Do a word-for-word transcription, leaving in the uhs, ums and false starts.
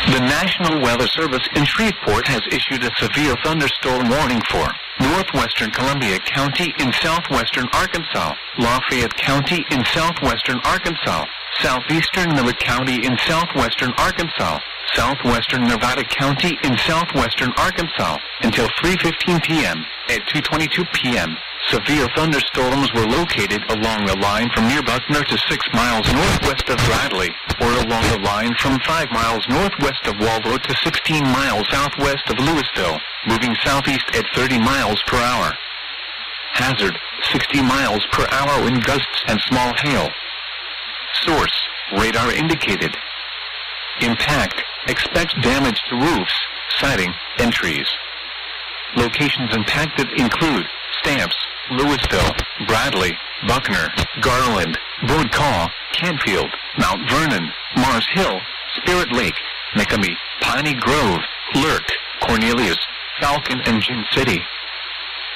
The National Weather Service in Shreveport has issued a severe thunderstorm warning for northwestern Columbia County in southwestern Arkansas, Lafayette County in southwestern Arkansas, southeastern Miller County in southwestern Arkansas, southwestern Nevada County in southwestern Arkansas until three fifteen p.m. At two twenty-two p.m., severe thunderstorms were located along the line from near Buckner to six miles northwest of Bradley, or along the line from five miles northwest of Waldo to sixteen miles southwest of Louisville, moving southeast at thirty miles per hour. Hazard, sixty miles per hour in gusts and small hail. Source, radar indicated. Impact, expect damage to roofs, siding, and trees. Locations impacted include Stamps, Louisville, Bradley, Buckner, Garland, Broadcaw, Canfield, Mount Vernon, Mars Hill, Spirit Lake, Nicomy, Piney Grove, Lurk, Cornelius, Falcon, and Gin City.